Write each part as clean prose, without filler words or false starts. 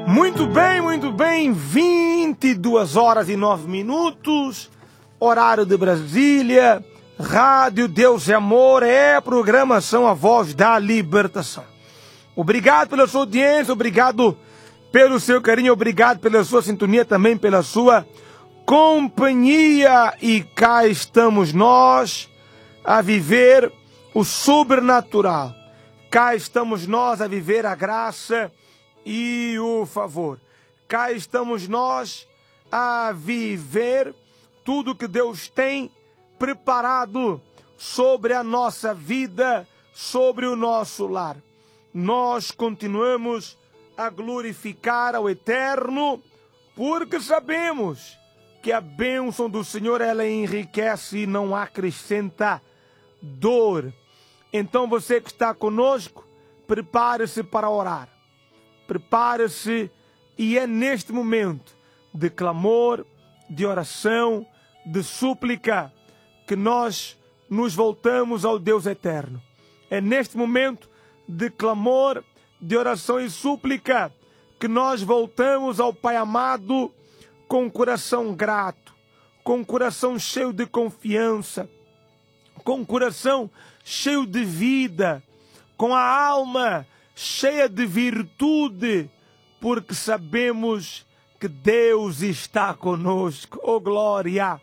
Muito bem, 22 horas e 9 minutos, horário de Brasília, Rádio Deus e Amor, é a programação A Voz da Libertação. Obrigado pela sua audiência, obrigado pelo seu carinho, obrigado pela sua sintonia, também pela sua companhia. E cá estamos nós a viver o sobrenatural, cá estamos nós a viver a graça e o favor. Cá estamos nós a viver tudo que Deus tem preparado sobre a nossa vida, sobre o nosso lar. Nós continuamos a glorificar ao Eterno, porque sabemos que a bênção do Senhor, ela enriquece e não acrescenta dor. Então você que está conosco, prepare-se para orar. Prepare-se, e é neste momento de clamor, de oração, de súplica, que nós nos voltamos ao Deus eterno. É neste momento de clamor, de oração e súplica, que nós voltamos ao Pai amado com o coração grato, com o coração cheio de confiança, com o coração cheio de vida, com a alma cheia de virtude, porque sabemos que Deus está conosco. Oh glória!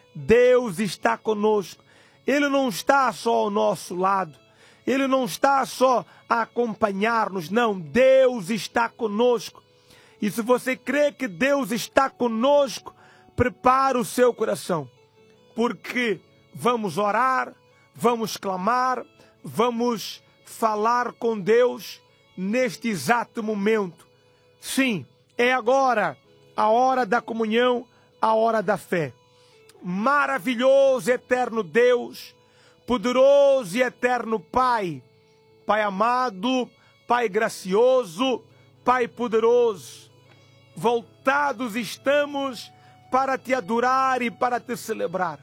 Deus está conosco. Ele não está só ao nosso lado, Ele não está só a acompanhar-nos, não. Deus está conosco. E se você crê que Deus está conosco, prepare o seu coração, porque vamos orar, vamos clamar, vamos falar com Deus neste exato momento. Sim, é agora a hora da comunhão, a hora da fé. Maravilhoso, eterno Deus, poderoso e eterno Pai, Pai amado, Pai gracioso, Pai poderoso, voltados estamos para te adorar e para te celebrar.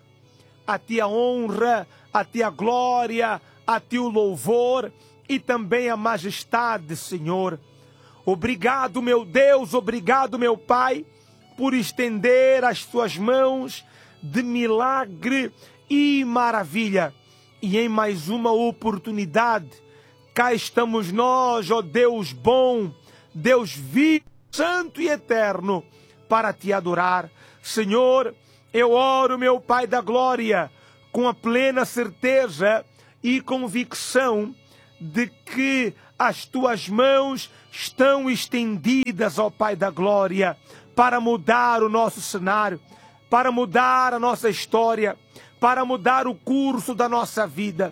A ti a honra, a ti a glória, a ti o louvor e também a majestade, Senhor. Obrigado, meu Deus, obrigado, meu Pai, por estender as tuas mãos de milagre e maravilha. E em mais uma oportunidade, cá estamos nós, ó Deus bom, Deus vivo, santo e eterno, para te adorar. Senhor, eu oro, meu Pai da glória, com a plena certeza e convicção de que as tuas mãos estão estendidas, ó Pai da glória, para mudar o nosso cenário, para mudar a nossa história, para mudar o curso da nossa vida.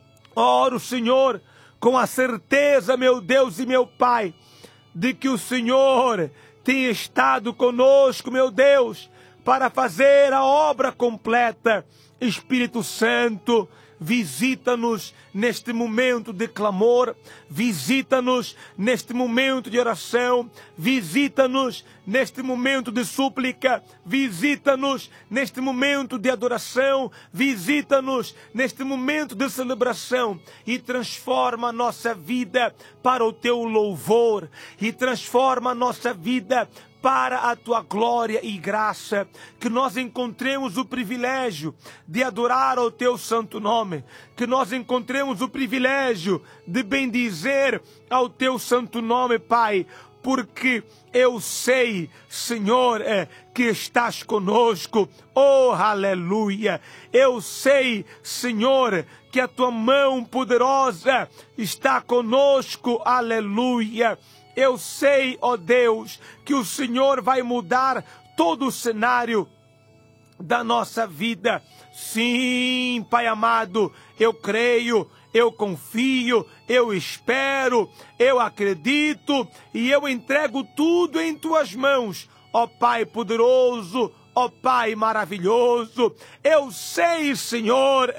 Oro, Senhor, com a certeza, meu Deus e meu Pai, de que o Senhor tem estado conosco, meu Deus, para fazer a obra completa. Espírito Santo, visita-nos neste momento de clamor, visita-nos neste momento de oração, visita-nos neste momento de súplica, visita-nos neste momento de adoração, visita-nos neste momento de celebração e transforma a nossa vida para o teu louvor e transforma a nossa vida para a tua glória e graça, que nós encontremos o privilégio de adorar ao teu santo nome, que nós encontremos o privilégio de bendizer ao teu santo nome, Pai, porque eu sei, Senhor, que estás conosco. Oh, aleluia! Eu sei, Senhor, que a tua mão poderosa está conosco. Aleluia! Eu sei, ó Deus, que o Senhor vai mudar todo o cenário da nossa vida. Sim, Pai amado, eu creio, eu confio, eu espero, eu acredito e eu entrego tudo em tuas mãos, ó Pai poderoso, ó Pai maravilhoso. Eu sei, Senhor,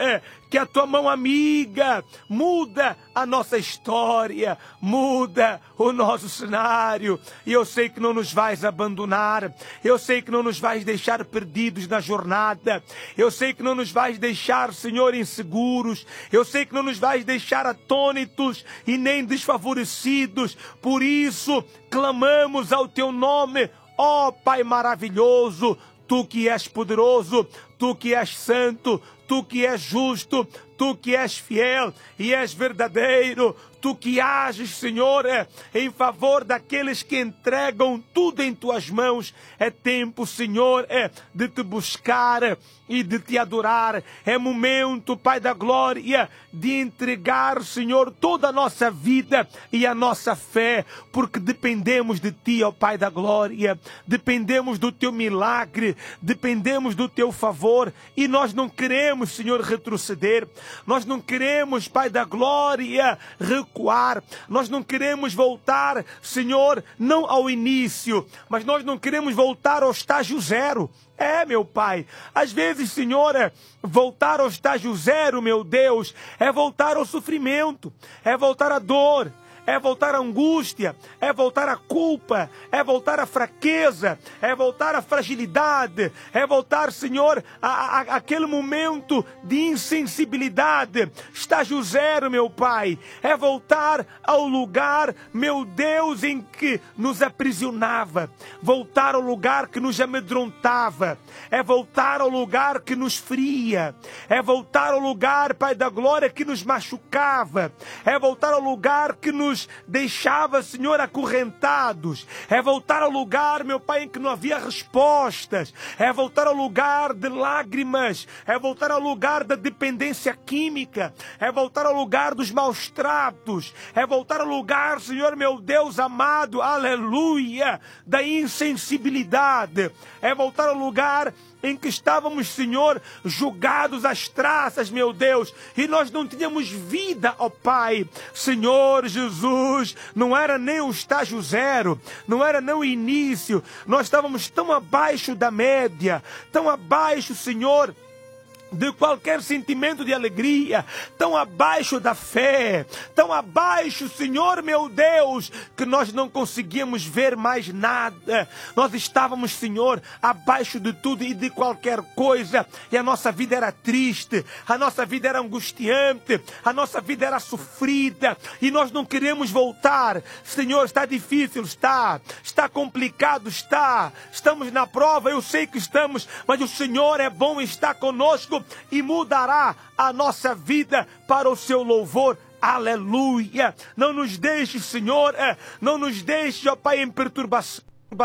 que a tua mão amiga muda a nossa história, muda o nosso cenário. E eu sei que não nos vais abandonar, eu sei que não nos vais deixar perdidos na jornada, eu sei que não nos vais deixar, Senhor, inseguros, eu sei que não nos vais deixar atônitos e nem desfavorecidos. Por isso, clamamos ao teu nome, ó Pai maravilhoso, tu que és poderoso, tu que és santo, tu que és justo, tu que és fiel e és verdadeiro, tu que ages, Senhor, em favor daqueles que entregam tudo em tuas mãos. É tempo, Senhor, de te buscar e de te adorar. É momento, Pai da glória, de entregar, Senhor, toda a nossa vida e a nossa fé, porque dependemos de ti, ó Pai da glória, dependemos do teu milagre, dependemos do teu favor, e nós não queremos, Senhor, retroceder, nós não queremos, Pai da glória, recuar, nós não queremos voltar, Senhor, não ao início, mas nós não queremos voltar ao estágio zero. Meu Pai, às vezes, Senhor, voltar ao estágio zero, meu Deus, é voltar ao sofrimento, é voltar à dor, é voltar à angústia, é voltar à culpa, é voltar à fraqueza, é voltar à fragilidade, é voltar, Senhor, àquele momento de insensibilidade. Estágio zero, meu Pai, é voltar ao lugar, meu Deus, em que nos aprisionava, voltar ao lugar que nos amedrontava, é voltar ao lugar que nos feria, é voltar ao lugar, Pai da glória, que nos machucava, é voltar ao lugar que nos deixava, Senhor, acorrentados, é voltar ao lugar, meu Pai, em que não havia respostas, é voltar ao lugar de lágrimas, é voltar ao lugar da dependência química, é voltar ao lugar dos maus tratos, é voltar ao lugar, Senhor, meu Deus amado, aleluia, da insensibilidade, é voltar ao lugar em que estávamos, Senhor, julgados às traças, meu Deus, e nós não tínhamos vida, ó Pai. Senhor Jesus, não era nem o estágio zero, não era nem o início, nós estávamos tão abaixo da média, tão abaixo, Senhor, de qualquer sentimento de alegria, tão abaixo da fé, tão abaixo, Senhor meu Deus, que nós não conseguíamos ver mais nada. Nós estávamos, Senhor, abaixo de tudo e de qualquer coisa, e a nossa vida era triste, a nossa vida era angustiante, a nossa vida era sofrida, e nós não queremos voltar. Senhor, está difícil, está complicado, estamos na prova, eu sei que estamos, mas o Senhor é bom e está conosco, e mudará a nossa vida para o seu louvor. Aleluia! Não nos deixe, Senhor, não nos deixe, ó Pai, em perturbação.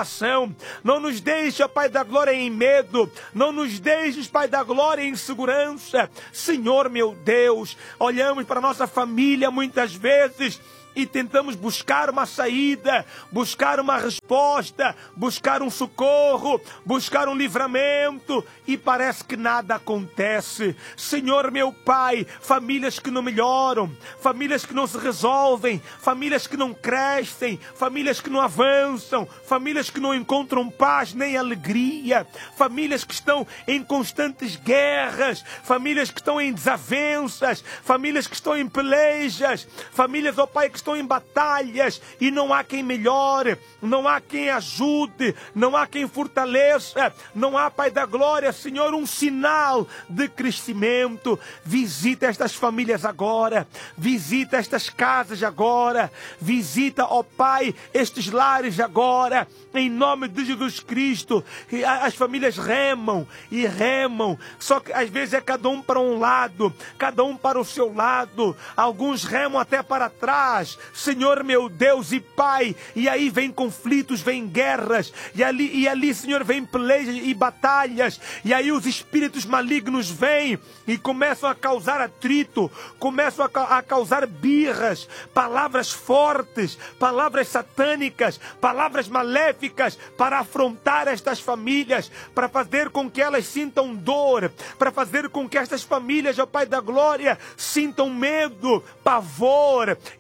Não nos deixe, ó Pai da glória, em medo. Não nos deixes, Pai da glória, em insegurança. Senhor meu Deus, olhamos para a nossa família muitas vezes e tentamos buscar uma saída, buscar uma resposta, buscar um socorro, buscar um livramento, e parece que nada acontece. Senhor meu Pai, famílias que não melhoram, famílias que não se resolvem, famílias que não crescem, famílias que não avançam, famílias que não encontram paz nem alegria, famílias que estão em constantes guerras, famílias que estão em desavenças, famílias que estão em pelejas, famílias, ó Pai, que estão em batalhas, e não há quem melhore, não há quem ajude, não há quem fortaleça, não há, Pai da glória, Senhor, um sinal de crescimento. Visita estas famílias agora, visita estas casas agora, visita, ó Pai, estes lares agora, em nome de Jesus Cristo. As famílias remam e remam, só que às vezes é cada um para um lado, cada um para o seu lado, alguns remam até para trás, Senhor meu Deus e Pai, e aí vem conflitos, vem guerras, e ali, Senhor, vem pelejas e batalhas, e aí os espíritos malignos vêm e começam a causar atrito, começam a causar birras, palavras fortes, palavras satânicas, palavras maléficas, para afrontar estas famílias, para fazer com que elas sintam dor, para fazer com que estas famílias, ó Pai da glória, sintam medo, pavor, e não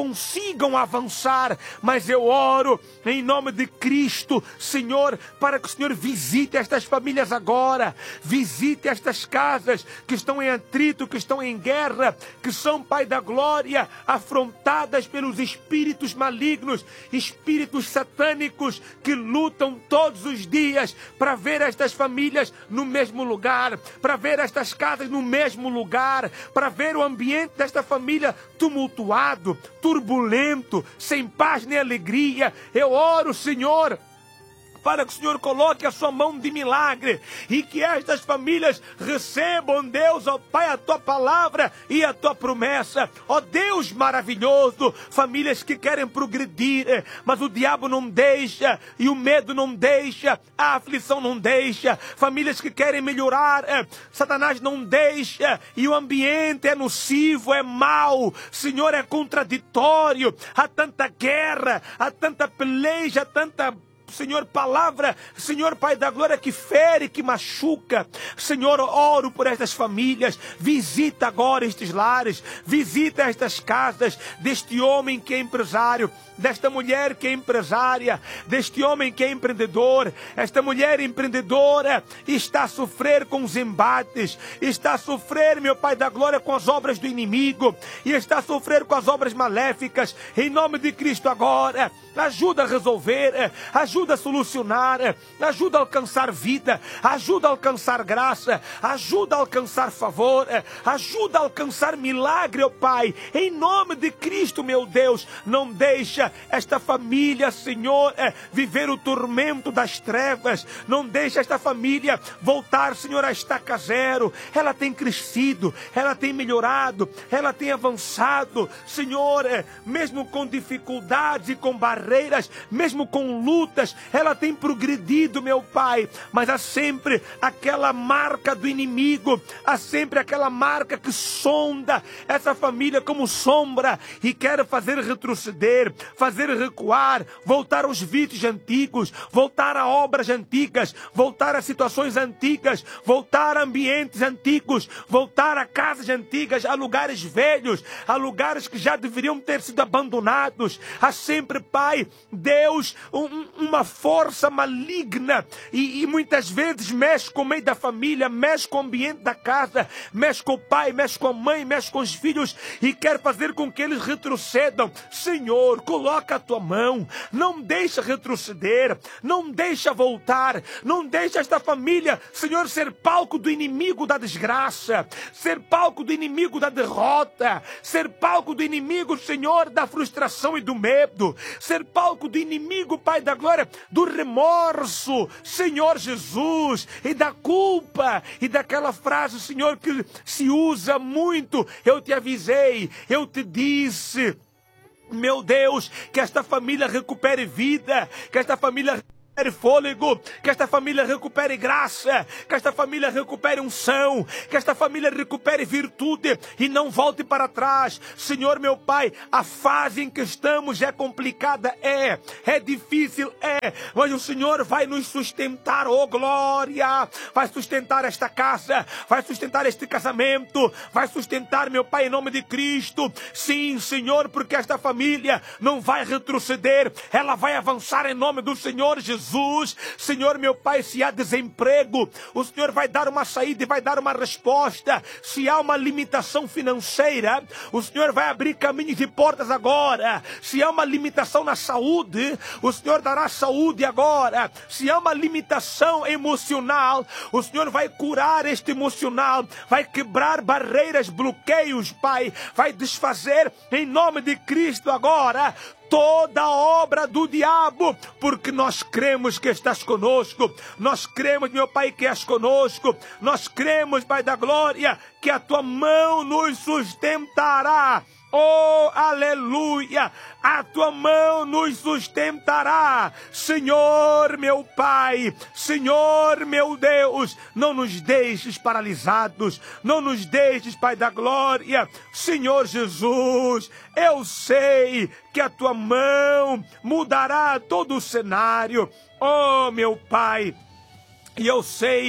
consigam avançar, mas eu oro em nome de Cristo, Senhor, para que o Senhor visite estas famílias agora, visite estas casas que estão em atrito, que estão em guerra, que são, Pai da glória, afrontadas pelos espíritos malignos, espíritos satânicos que lutam todos os dias para ver estas famílias no mesmo lugar, para ver estas casas no mesmo lugar, para ver o ambiente desta família tumultuado, turbulento, sem paz nem alegria. Eu oro, Senhor, para que o Senhor coloque a sua mão de milagre e que estas famílias recebam, Deus, ó Pai, a tua palavra e a tua promessa. Ó Deus maravilhoso, famílias que querem progredir, mas o diabo não deixa, e o medo não deixa, a aflição não deixa. Famílias que querem melhorar, Satanás não deixa, e o ambiente é nocivo, é mau, Senhor, é contraditório. Há tanta guerra, há tanta peleja, há tanta, Senhor, palavra, Senhor, Pai da glória, que fere, que machuca. Senhor, oro por estas famílias. Visita agora estes lares, visita estas casas deste homem que é empresário, desta mulher que é empresária, deste homem que é empreendedor. Esta mulher empreendedora está a sofrer com os embates, está a sofrer, meu Pai da glória, com as obras do inimigo, e está a sofrer com as obras maléficas. Em nome de Cristo agora, ajuda a resolver, ajuda a solucionar, ajuda a alcançar vida, ajuda a alcançar graça, ajuda a alcançar favor, ajuda a alcançar milagre, ó Pai. Em nome de Cristo, meu Deus, não deixa esta família, Senhor, viver o tormento das trevas. Não deixa esta família voltar, Senhor, a estaca zero. Ela tem crescido, ela tem melhorado, ela tem avançado, Senhor, mesmo com dificuldades e com barreiras, mesmo com lutas, ela tem progredido, meu Pai. Mas há sempre aquela marca do inimigo, há sempre aquela marca que sonda essa família como sombra e quer fazer retroceder, fazer recuar, voltar aos vícios antigos, voltar a obras antigas, voltar a situações antigas, voltar a ambientes antigos, voltar a casas antigas, a lugares velhos, a lugares que já deveriam ter sido abandonados. Há sempre, Pai, Deus, uma força maligna e muitas vezes mexe com o meio da família, mexe com o ambiente da casa, mexe com o pai, mexe com a mãe, mexe com os filhos e quer fazer com que eles retrocedam. Senhor, coloca a tua mão, não deixa retroceder, não deixa voltar, não deixa esta família, Senhor, ser palco do inimigo da desgraça, ser palco do inimigo da derrota, ser palco do inimigo, Senhor, da frustração e do medo, ser palco do inimigo, Pai da glória, do remorso, Senhor Jesus, e da culpa, e daquela frase, Senhor, que se usa muito: eu te avisei, eu te disse. Meu Deus, que esta família recupere vida, que esta família recupere fôlego, que esta família recupere graça, que esta família recupere unção, que esta família recupere virtude e não volte para trás. Senhor, meu Pai, a fase em que estamos é complicada, é difícil, mas o Senhor vai nos sustentar, oh glória, vai sustentar esta casa, vai sustentar este casamento, vai sustentar, meu Pai, em nome de Cristo. Sim, Senhor, porque esta família não vai retroceder, ela vai avançar em nome do Senhor Jesus. Senhor, meu Pai, se há desemprego, o Senhor vai dar uma saída e vai dar uma resposta. Se há uma limitação financeira, o Senhor vai abrir caminhos e portas agora. Se há uma limitação na saúde, o Senhor dará saúde agora. Se há uma limitação emocional, o Senhor vai curar este emocional, vai quebrar barreiras, bloqueios, Pai, vai desfazer em nome de Cristo agora toda a obra do diabo, porque nós cremos que estás conosco, nós cremos, meu Pai, que és conosco, nós cremos, Pai da glória, que a tua mão nos sustentará. Oh, aleluia! A tua mão nos sustentará. Senhor, meu Pai, Senhor, meu Deus, não nos deixes paralisados, não nos deixes, Pai da glória. Senhor Jesus, eu sei que a tua mão mudará todo o cenário. Oh, meu Pai, e eu sei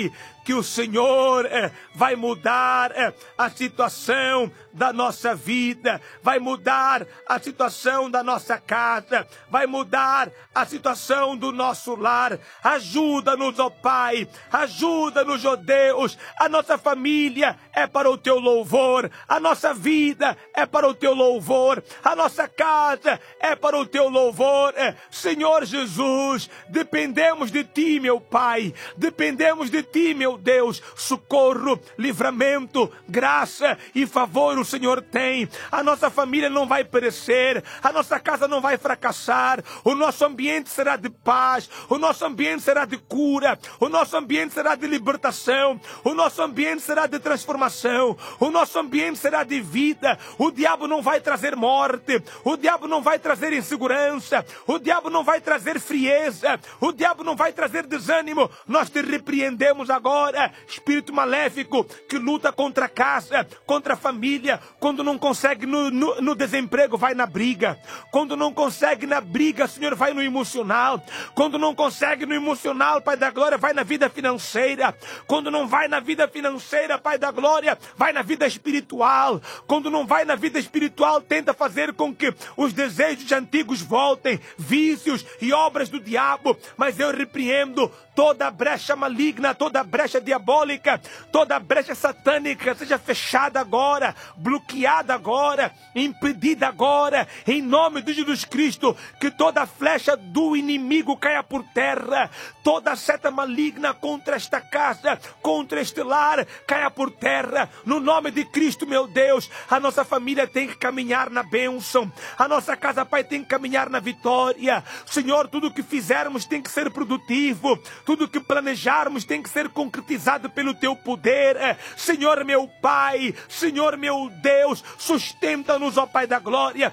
que o Senhor vai mudar a situação da nossa vida, vai mudar a situação da nossa casa, vai mudar a situação do nosso lar. Ajuda-nos, ó Pai, ajuda-nos, ó Deus. A nossa família é para o Teu louvor, a nossa vida é para o Teu louvor, a nossa casa é para o Teu louvor. Senhor Jesus, dependemos de Ti, meu Pai, dependemos de Ti, meu Deus. Socorro, livramento, graça e favor o Senhor tem. A nossa família não vai perecer, a nossa casa não vai fracassar, o nosso ambiente será de paz, o nosso ambiente será de cura, o nosso ambiente será de libertação, o nosso ambiente será de transformação, o nosso ambiente será de vida. O diabo não vai trazer morte, o diabo não vai trazer insegurança, o diabo não vai trazer frieza, o diabo não vai trazer desânimo. Nós te repreendemos agora, espírito maléfico que luta contra a casa, contra a família. Quando não consegue no desemprego, vai na briga. Quando não consegue na briga, Senhor, vai no emocional. Quando não consegue no emocional, Pai da glória, vai na vida financeira. Quando não vai na vida financeira, Pai da glória, vai na vida espiritual. Quando não vai na vida espiritual, tenta fazer com que os desejos antigos voltem, vícios e obras do diabo. Mas eu repreendo toda brecha maligna, toda brecha diabólica, toda brecha satânica, seja fechada agora, bloqueada agora, impedida agora, em nome de Jesus Cristo. Que toda flecha do inimigo caia por terra, toda seta maligna contra esta casa, contra este lar, caia por terra, no nome de Cristo, meu Deus. A nossa família tem que caminhar na bênção, a nossa casa, Pai, tem que caminhar na vitória. Senhor, tudo que fizermos tem que ser produtivo, tudo que planejarmos tem que ser concretizado pelo Teu poder. Senhor, meu Pai, Senhor, meu Deus, sustenta-nos, ó Pai da glória.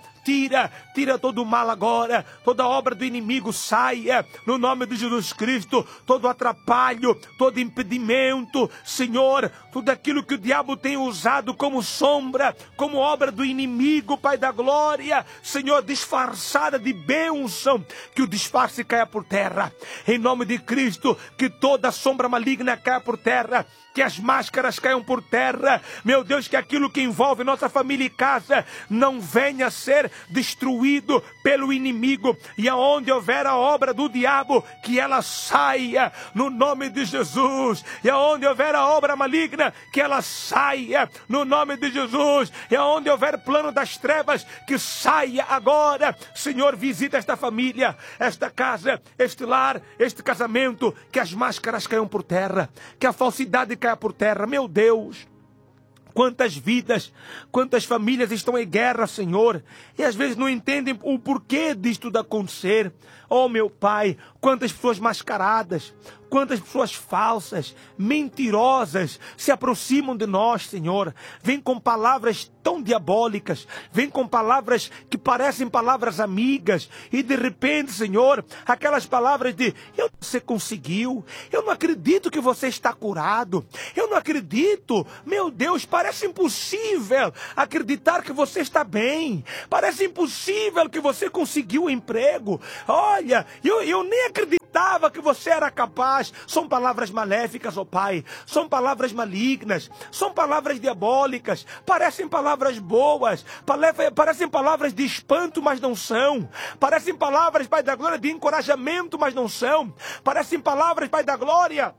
Tira todo o mal agora, toda obra do inimigo saia, no nome de Jesus Cristo, todo atrapalho, todo impedimento, Senhor, tudo aquilo que o diabo tem usado como sombra, como obra do inimigo, Pai da glória, Senhor, disfarçada de bênção, que o disfarce caia por terra, em nome de Cristo, que toda sombra maligna caia por terra, que as máscaras caiam por terra, meu Deus, que aquilo que envolve nossa família e casa não venha a ser destruído pelo inimigo, e aonde houver a obra do diabo, que ela saia no nome de Jesus, e aonde houver a obra maligna, que ela saia no nome de Jesus, e aonde houver plano das trevas, que saia agora. Senhor, visita esta família, esta casa, este lar, este casamento, que as máscaras caiam por terra, que a falsidade caia por terra. Meu Deus, quantas vidas, quantas famílias estão em guerra, Senhor, e às vezes não entendem o porquê disto tudo acontecer. Oh, meu Pai, quantas pessoas mascaradas, quantas pessoas falsas, mentirosas se aproximam de nós, Senhor. Vêm com palavras tão diabólicas, vêm com palavras que parecem palavras amigas, e de repente, Senhor, aquelas palavras de: você conseguiu, eu não acredito que você está curado, eu não acredito, meu Deus, parece impossível acreditar que você está bem, parece impossível que você conseguiu um emprego, olha, eu nem acreditava que você era capaz. São palavras maléficas, ó Pai, são palavras malignas, são palavras diabólicas, parecem palavras boas, parecem palavras de espanto, mas não são, parecem palavras, Pai da glória, de encorajamento, mas não são, parecem palavras, Pai da glória,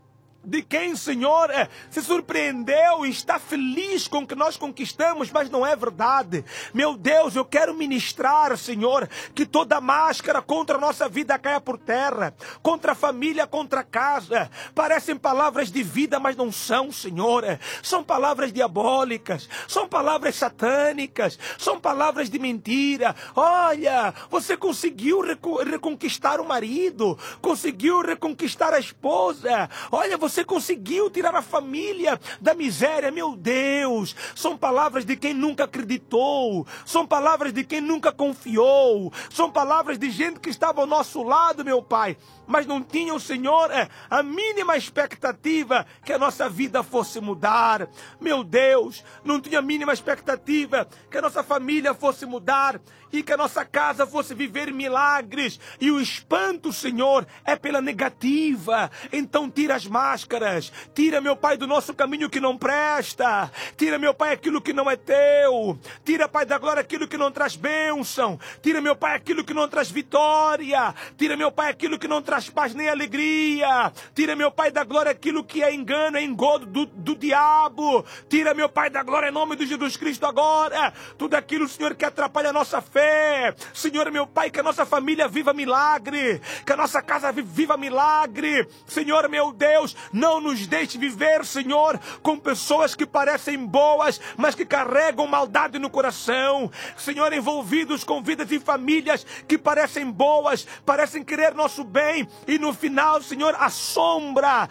de quem, Senhor, se surpreendeu e está feliz com o que nós conquistamos, mas não é verdade. Meu Deus, eu quero ministrar, Senhor, que toda máscara contra a nossa vida caia por terra, contra a família, contra a casa. Parecem palavras de vida, mas não são, Senhor. São palavras diabólicas, são palavras satânicas, são palavras de mentira. Olha, você conseguiu reconquistar o marido, conseguiu reconquistar a esposa. Olha, você conseguiu tirar a família da miséria. Meu Deus, são palavras de quem nunca acreditou, são palavras de quem nunca confiou, são palavras de gente que estava ao nosso lado, meu Pai, mas não tinham, Senhor, a mínima expectativa que a nossa vida fosse mudar. Meu Deus, não tinha a mínima expectativa que a nossa família fosse mudar e que a nossa casa fosse viver milagres. E o espanto, Senhor, é pela negativa. Então tira as máscaras, máscaras. Tira, meu Pai, do nosso caminho que não presta. Tira, meu Pai, aquilo que não é teu. Tira, Pai da glória, aquilo que não traz bênção. Tira, meu Pai, aquilo que não traz vitória. Tira, meu Pai, aquilo que não traz paz nem alegria. Tira, meu Pai da glória, aquilo que é engano, é engodo do diabo. Tira, meu Pai da glória, em nome de Jesus Cristo agora. Tudo aquilo, Senhor, que atrapalha a nossa fé. Senhor, meu Pai, que a nossa família viva milagre. Que a nossa casa viva milagre. Senhor, meu Deus, não nos deixe viver, Senhor, com pessoas que parecem boas, mas que carregam maldade no coração. Senhor, envolvidos com vidas e famílias que parecem boas, parecem querer nosso bem, e no final, Senhor, a sombra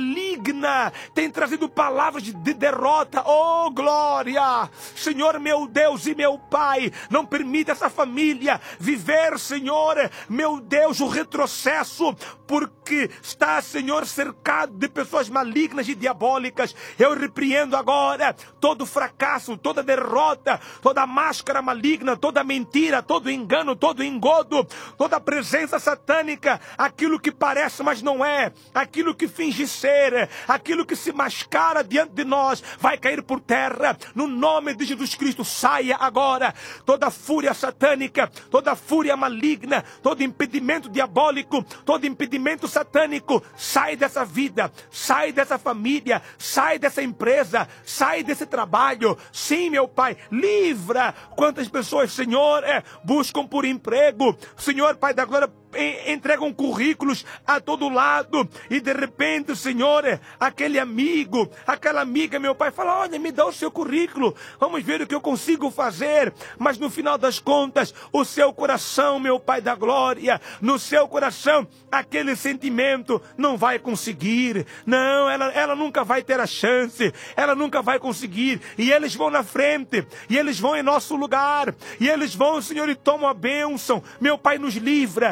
maligna tem trazido palavras de derrota. Oh, glória! Senhor, meu Deus e meu Pai, não permita essa família viver, Senhor, meu Deus, o retrocesso, porque está, Senhor, cercado de pessoas malignas e diabólicas. Eu repreendo agora todo fracasso, toda derrota, toda máscara maligna, toda mentira, todo engano, todo engodo, toda presença satânica, aquilo que parece, mas não é, aquilo que finge ser, aquilo que se mascara diante de nós, vai cair por terra, no nome de Jesus Cristo. Saia agora toda fúria satânica, toda fúria maligna, todo impedimento diabólico, todo impedimento satânico, sai dessa vida, sai dessa família, sai dessa empresa, sai desse trabalho. Sim, meu Pai, livra. Quantas pessoas, Senhor, buscam por emprego, Senhor, Pai da glória, entregam currículos a todo lado, e de repente, Senhor, aquele amigo, aquela amiga, meu Pai, fala: olha, me dá o seu currículo, vamos ver o que eu consigo fazer. Mas no final das contas, o seu coração, meu Pai da glória, no seu coração, aquele sentimento não vai conseguir. Não, ela nunca vai ter a chance, ela nunca vai conseguir. E eles vão na frente, e eles vão em nosso lugar, e eles vão, Senhor, e tomam a bênção. Meu Pai, nos livra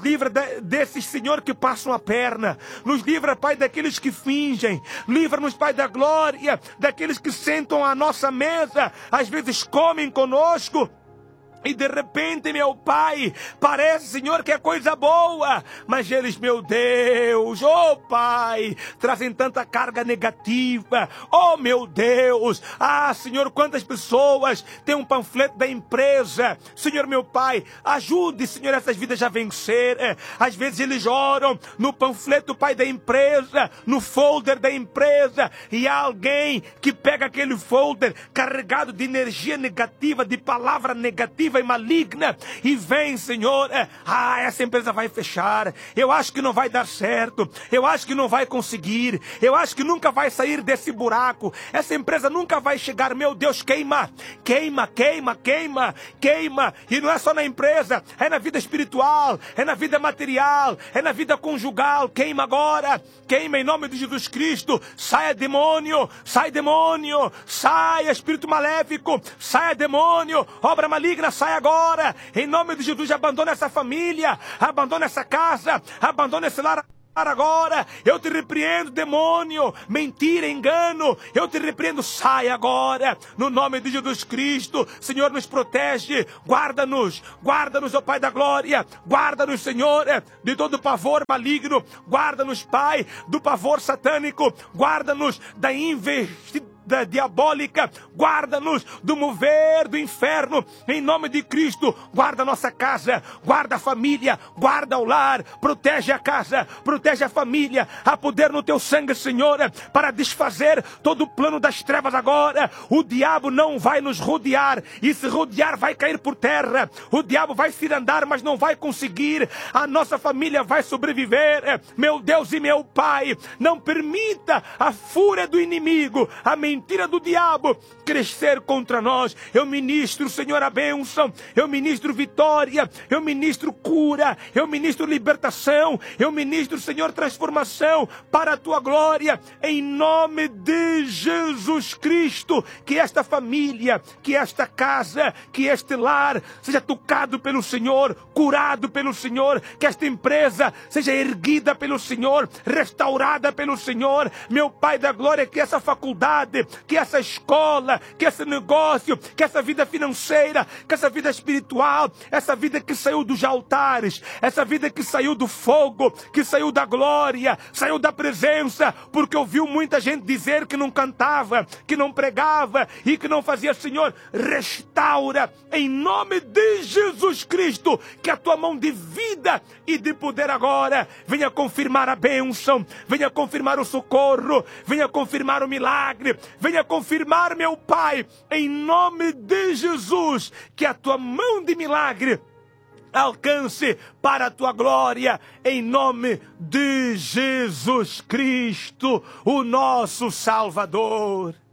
desses, Senhor, que passam a perna. Nos livra, Pai, daqueles que fingem. Livra-nos, Pai da glória, daqueles que sentam à nossa mesa, às vezes comem conosco, e de repente, meu Pai, parece, Senhor, que é coisa boa, mas eles, meu Deus, oh Pai, trazem tanta carga negativa. Oh, meu Deus, Senhor, quantas pessoas têm um panfleto da empresa. Senhor, meu Pai, ajude, Senhor, essas vidas a vencer. Às vezes eles oram no panfleto, Pai, da empresa, no folder da empresa, e há alguém que pega aquele folder carregado de energia negativa, de palavra negativa e maligna, e vem, Senhor, essa empresa vai fechar, eu acho que não vai dar certo, eu acho que não vai conseguir, eu acho que nunca vai sair desse buraco, essa empresa nunca vai chegar. Meu Deus, queima, queima, queima, queima, queima. E não é só na empresa, é na vida espiritual, é na vida material, é na vida conjugal. Queima agora, queima em nome de Jesus Cristo. Saia demônio, saia espírito maléfico, saia demônio, obra maligna, sai agora, em nome de Jesus. Abandona essa família, abandona essa casa, abandona esse lar agora. Eu te repreendo, demônio, mentira, engano, eu te repreendo, sai agora, no nome de Jesus Cristo. Senhor, nos protege, guarda-nos, ó Pai da glória, guarda-nos, Senhor, de todo pavor maligno, guarda-nos, Pai, do pavor satânico, guarda-nos da investida diabólica, guarda-nos do mover do inferno, em nome de Cristo. Guarda a nossa casa, guarda a família, guarda o lar, protege a casa, protege a família. Há poder no teu sangue, Senhor, para desfazer todo o plano das trevas agora. O diabo não vai nos rodear, e se rodear vai cair por terra. O diabo vai se andar, mas não vai conseguir. A nossa família vai sobreviver. Meu Deus e meu Pai, não permita a fúria do inimigo, a mentira do diabo crescer contra nós. Eu ministro, Senhor, a bênção, eu ministro vitória, eu ministro cura, eu ministro libertação, eu ministro, Senhor, transformação para a tua glória, em nome de Jesus Cristo. Que esta família, que esta casa, que este lar seja tocado pelo Senhor, curado pelo Senhor, que esta empresa seja erguida pelo Senhor, restaurada pelo Senhor. Meu Pai da glória, que essa faculdade, que essa escola, que esse negócio, que essa vida financeira, que essa vida espiritual, essa vida que saiu dos altares, essa vida que saiu do fogo, que saiu da glória, saiu da presença, porque ouviu muita gente dizer que não cantava, que não pregava e que não fazia. Senhor, restaura em nome de Jesus Cristo, que a tua mão de vida e de poder agora venha confirmar a bênção, venha confirmar o socorro, venha confirmar o milagre, venha confirmar, meu Pai, em nome de Jesus, que a tua mão de milagre alcance para a tua glória, em nome de Jesus Cristo, o nosso Salvador.